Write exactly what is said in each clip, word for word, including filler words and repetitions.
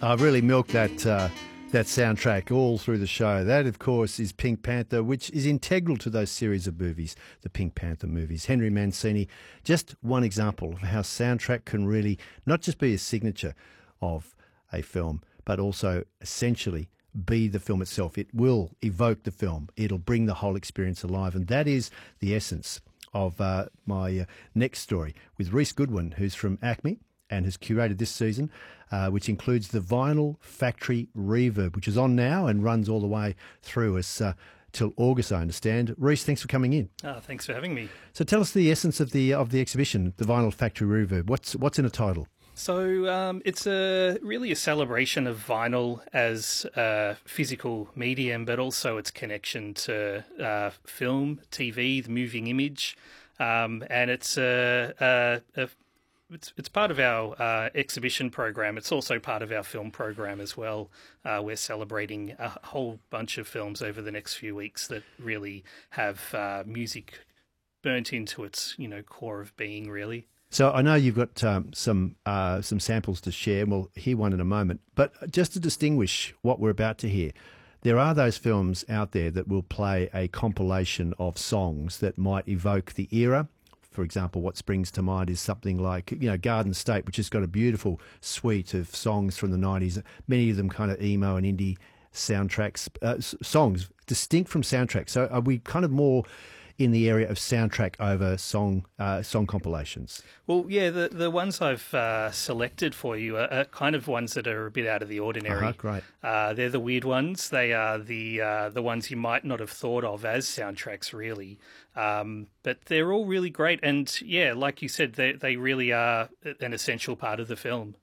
I've really milked that uh, that soundtrack all through the show. That, of course, is Pink Panther, which is integral to those series of movies, the Pink Panther movies. Henry Mancini, just one example of how soundtrack can really not just be a signature of a film, but also essentially be the film itself. It will evoke the film. It'll bring the whole experience alive. And that is the essence of uh, my uh, next story with Rhys Goodwin, who's from ACMI and has curated this season, uh, which includes the Vinyl Factory Reverb, which is on now and runs all the way through us uh, till August, I understand. Rhys, thanks for coming in. Oh, thanks for having me. So tell us the essence of the of the exhibition, the Vinyl Factory Reverb. What's what's in a title? So um, it's a really a celebration of vinyl as a physical medium, but also its connection to uh, film, T V, the moving image, um, and it's a, a, a It's it's part of our uh, exhibition program. It's also part of our film program as well. Uh, we're celebrating a whole bunch of films over the next few weeks that really have uh, music burnt into its you know core of being, really. So I know you've got um, some uh, some samples to share. We'll hear one in a moment. But just to distinguish what we're about to hear, there are those films out there that will play a compilation of songs that might evoke the era. For example, what springs to mind is something like, you know, Garden State, which has got a beautiful suite of songs from the nineties, many of them kind of emo and indie soundtracks, uh, songs distinct from soundtracks. So are we kind of more in the area of soundtrack over song uh, song compilations? Well, yeah, the the ones I've uh, selected for you are, are kind of ones that are a bit out of the ordinary. Uh-huh, great. Uh, they're the weird ones. They are the uh, the ones you might not have thought of as soundtracks, really. Um, but they're all really great, and yeah, like you said, they they really are an essential part of the film.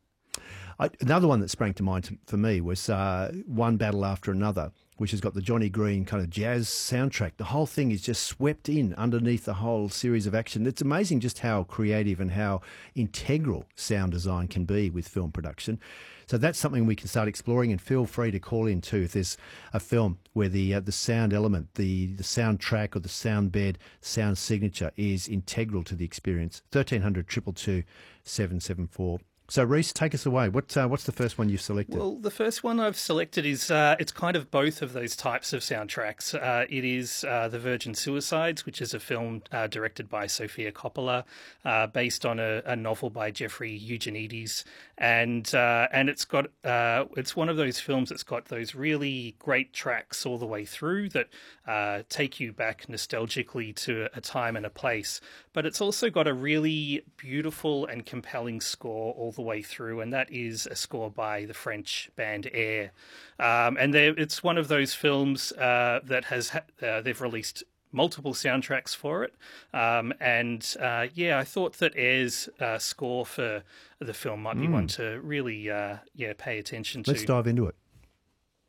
I, another one that sprang to mind to, for me was uh, One Battle After Another, which has got the Johnny Green kind of jazz soundtrack. The whole thing is just swept in underneath the whole series of action. It's amazing just how creative and how integral sound design can be with film production. So that's something we can start exploring, and feel free to call in too if there's a film where the uh, the sound element, the, the soundtrack or the sound bed, sound signature is integral to the experience. thirteen hundred, two two two, seven seven four. So, Rhys, take us away. What uh, what's the first one you've selected? Well, the first one I've selected is uh, it's kind of both of those types of soundtracks. Uh, it is uh, The Virgin Suicides, which is a film uh, directed by Sofia Coppola, uh, based on a, a novel by Jeffrey Eugenides, and uh, and it's got uh, it's one of those films that's got those really great tracks all the way through that uh, take you back nostalgically to a time and a place. But it's also got a really beautiful and compelling score all the way through, and that is a score by the French band Air. Um, and it's one of those films uh, that has uh, they've released multiple soundtracks for it. Um, and uh, yeah, I thought that Air's uh, score for the film might be mm. one to really uh, yeah pay attention to. Let's dive into it.